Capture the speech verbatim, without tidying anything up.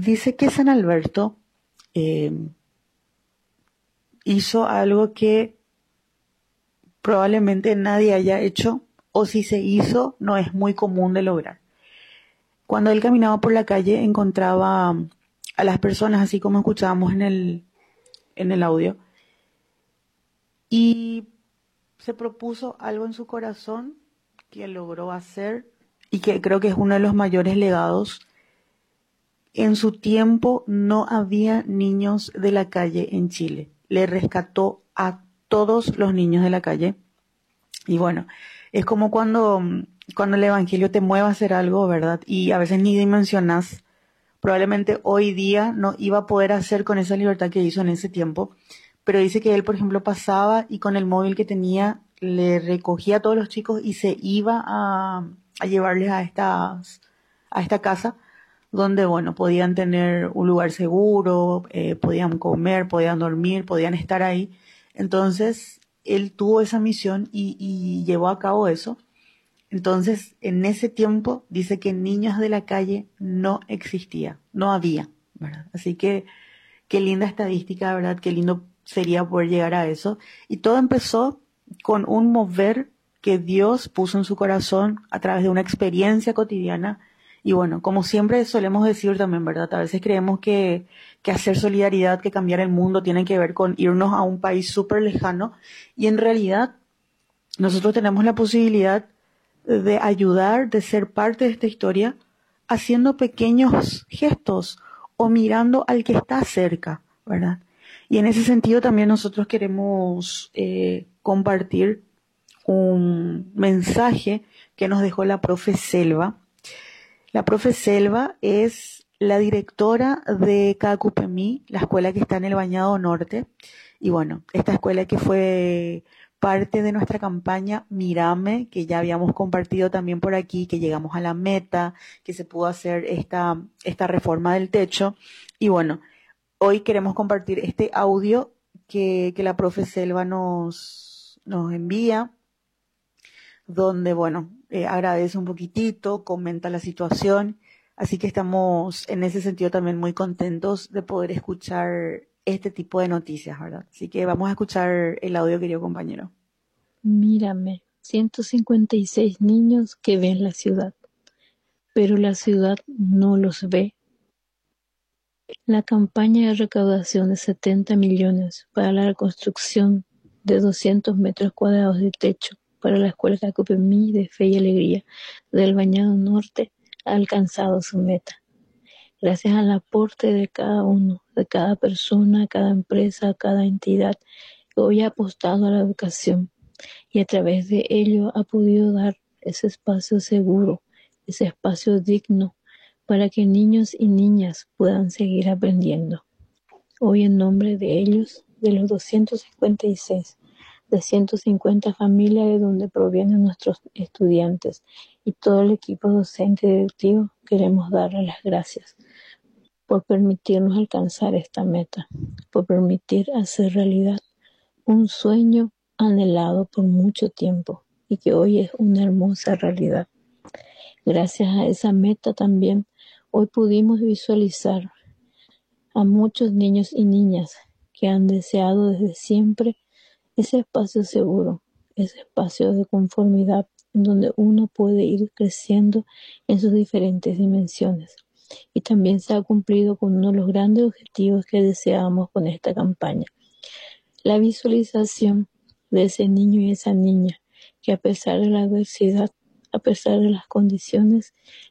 dice que San Alberto eh, hizo algo que probablemente nadie haya hecho, o si se hizo, no es muy común de lograr. Cuando él caminaba por la calle, encontraba a las personas, así como escuchábamos en el, en el audio, y se propuso algo en su corazón que logró hacer y que creo que es uno de los mayores legados. En su tiempo no había niños de la calle en Chile. Le rescató a todos los niños de la calle. Y bueno, es como cuando, cuando el evangelio te mueve a hacer algo, ¿verdad? Y a veces ni dimensionas. Probablemente hoy día no iba a poder hacer con esa libertad que hizo en ese tiempo. Pero dice que él, por ejemplo, pasaba y con el móvil que tenía le recogía a todos los chicos y se iba a, a llevarles a, estas, a esta casa donde, bueno, podían tener un lugar seguro, eh, podían comer, podían dormir, podían estar ahí. Entonces, él tuvo esa misión y, y llevó a cabo eso. Entonces, en ese tiempo, dice que niños de la calle no existía, no había, ¿verdad? Así que, qué linda estadística, ¿verdad? Qué lindo sería poder llegar a eso. Y todo empezó con un mover que Dios puso en su corazón a través de una experiencia cotidiana. Y bueno, como siempre solemos decir también, ¿verdad? A veces creemos que, que hacer solidaridad, que cambiar el mundo, tiene que ver con irnos a un país súper lejano. Y en realidad, nosotros tenemos la posibilidad de ayudar, de ser parte de esta historia, haciendo pequeños gestos o mirando al que está cerca, ¿verdad? Y en ese sentido también nosotros queremos eh, compartir un mensaje que nos dejó la profe Selva. La profe Selva es la directora de Cacupemí, la escuela que está en el Bañado Norte. Y bueno, esta escuela que fue parte de nuestra campaña Mírame, que ya habíamos compartido también por aquí, que llegamos a la meta, que se pudo hacer esta, esta reforma del techo. Y bueno, hoy queremos compartir este audio que, que la profe Selva nos, nos envía, donde, bueno, eh, agradece un poquitito, comenta la situación. Así que estamos en ese sentido también muy contentos de poder escuchar este tipo de noticias, ¿verdad? Así que vamos a escuchar el audio, querido compañero. Mírame, ciento cincuenta y seis niños que ven la ciudad, pero la ciudad no los ve. La campaña de recaudación de setenta millones para la reconstrucción de doscientos metros cuadrados de techo para la escuela Cacupemí de Fe y Alegría del Bañado Norte ha alcanzado su meta. Gracias al aporte de cada uno, de cada persona, cada empresa, cada entidad que hoy ha apostado a la educación y a través de ello ha podido dar ese espacio seguro, ese espacio digno para que niños y niñas puedan seguir aprendiendo. Hoy, en nombre de ellos, de los doscientos cincuenta y seis, de ciento cincuenta familias de donde provienen nuestros estudiantes y todo el equipo docente y directivo, queremos darles las gracias por permitirnos alcanzar esta meta, por permitir hacer realidad un sueño anhelado por mucho tiempo y que hoy es una hermosa realidad. Gracias a esa meta también, hoy pudimos visualizar a muchos niños y niñas que han deseado desde siempre ese espacio seguro, ese espacio de conformidad en donde uno puede ir creciendo en sus diferentes dimensiones. Y también se ha cumplido con uno de los grandes objetivos que deseábamos con esta campaña. La visualización de ese niño y esa niña que a pesar de la adversidad, a pesar de las condiciones,